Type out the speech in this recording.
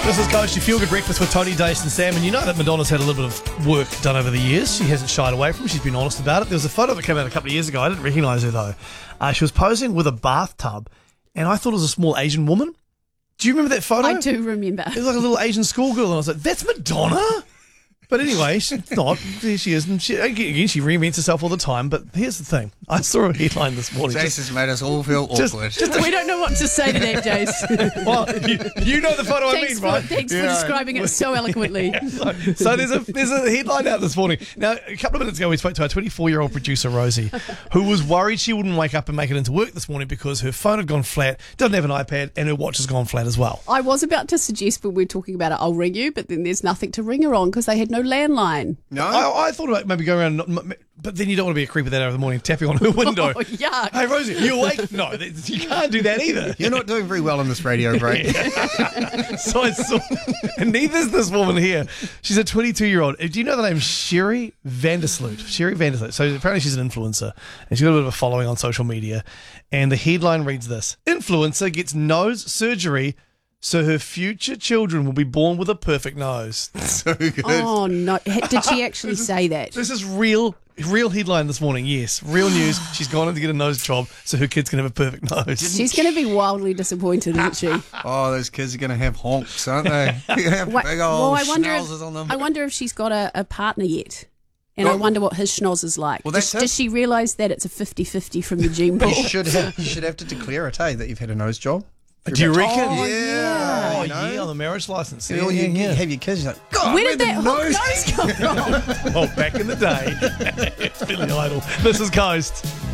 This is Coast, your feel-good breakfast with Tony, Dace and Sam. And you know that Madonna's had a little bit of work done over the years. She hasn't shied away from it. She's been honest about it. There was a photo that came out a couple of years ago. I didn't recognise her, though. She was posing with a bathtub, and I thought it was a small Asian woman. Do you remember that photo? I do remember. It was like a little Asian schoolgirl, and I was like, that's Madonna? But anyway, she's not. There she is. And she reinvents herself all the time. But here's the thing. I saw a headline this morning. Jace has made us all feel awkward. We don't know what to say to that, Jace. Well, you know the photo I mean, right? Thanks for describing it so eloquently. So there's a headline out this morning. Now, a couple of minutes ago, we spoke to our 24-year-old producer, Rosie, who was worried she wouldn't wake up and make it into work this morning because her phone had gone flat, doesn't have an iPad, and her watch has gone flat as well. I was about to suggest when we were talking about it, I'll ring you, but then there's nothing to ring her on because they had no landline. No? I thought about maybe going around, but then you don't want to be a creep at that hour of the morning, tapping on her window. Oh, yuck. Hey, Rosie, you awake? No, you can't do that either. You're not doing very well in this radio break. So I saw, and neither's this woman here. She's a 22-year-old. Do you know the name Sherry Vandersloot? Sherry Vandersloot. So apparently she's an influencer, and she's got a bit of a following on social media. And the headline reads this: Influencer gets nose surgery so her future children will be born with a perfect nose. So good. Oh, no. Did she actually say that? This is real headline this morning, yes. Real news. She's gone in to get a nose job so her kids can have a perfect nose. She's going to be wildly disappointed, isn't she? Oh, those kids are going to have honks, aren't they? They're going to have big old schnauzers on them. I wonder if she's got a partner yet. And I wonder what his schnoz is like. Well, does she realise that it's a 50-50 from the gene pool? You should have to declare it, hey, that you've had a nose job. Do you reckon? Oh, yeah. Oh, you know? yeah, on the marriage license. You have your kids, you're like, God, Where did that nose hook nose come from? Oh, back in the day. Billy Idol. This is Coast.